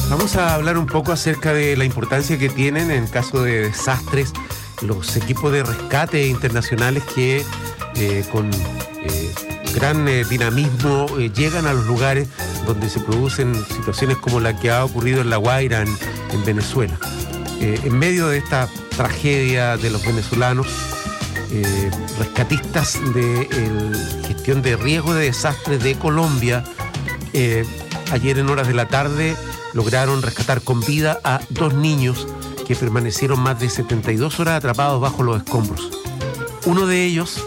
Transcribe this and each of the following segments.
Vamos a hablar un poco acerca de la importancia que tienen en caso de desastres los equipos de rescate internacionales que con gran dinamismo llegan a los lugares donde se producen situaciones como la que ha ocurrido en La Guaira, en Venezuela. En medio de esta tragedia de los venezolanos, rescatistas de gestión de riesgo de desastres de Colombia, ayer en horas de la tarde lograron rescatar con vida a 2 niños que permanecieron más de 72 horas atrapados bajo los escombros. Uno de ellos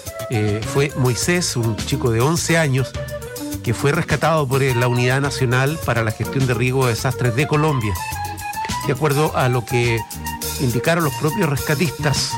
fue Moisés, un chico de 11 años, que fue rescatado por la Unidad Nacional para la Gestión de Riesgo de Desastres de Colombia. De acuerdo a lo que indicaron los propios rescatistas,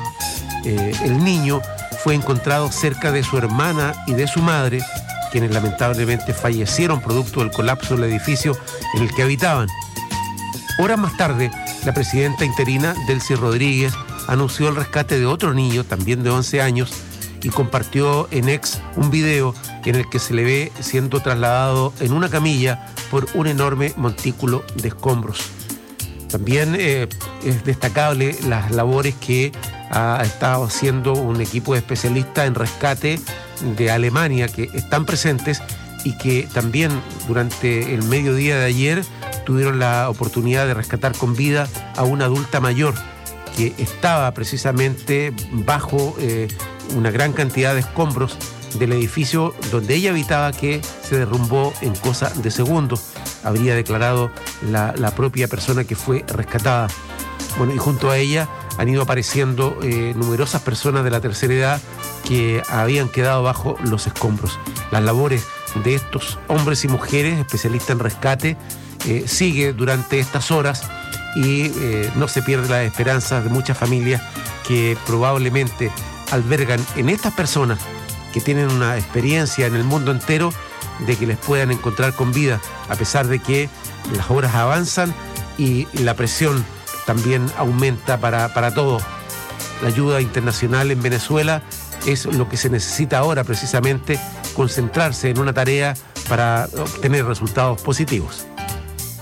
el niño fue encontrado cerca de su hermana y de su madre, quienes lamentablemente fallecieron producto del colapso del edificio en el que habitaban. Horas más tarde, la presidenta interina, Delcy Rodríguez, anunció el rescate de otro niño, también de 11 años, y compartió en X un video en el que se le ve siendo trasladado en una camilla por un enorme montículo de escombros. También es destacable las labores que ha estado haciendo un equipo de especialistas en rescate de Alemania que están presentes y que también durante el mediodía de ayer tuvieron la oportunidad de rescatar con vida a una adulta mayor que estaba precisamente bajo una gran cantidad de escombros del edificio donde ella habitaba, que se derrumbó en cosa de segundos, habría declarado la propia persona que fue rescatada. Bueno, y junto a ella han ido apareciendo numerosas personas de la tercera edad que habían quedado bajo los escombros. Las labores de estos hombres y mujeres especialistas en rescate sigue durante estas horas y no se pierde la esperanza de muchas familias que probablemente albergan en estas personas que tienen una experiencia en el mundo entero de que les puedan encontrar con vida, a pesar de que las horas avanzan y la presión también aumenta para todos. La ayuda internacional en Venezuela es lo que se necesita ahora, precisamente concentrarse en una tarea para obtener resultados positivos.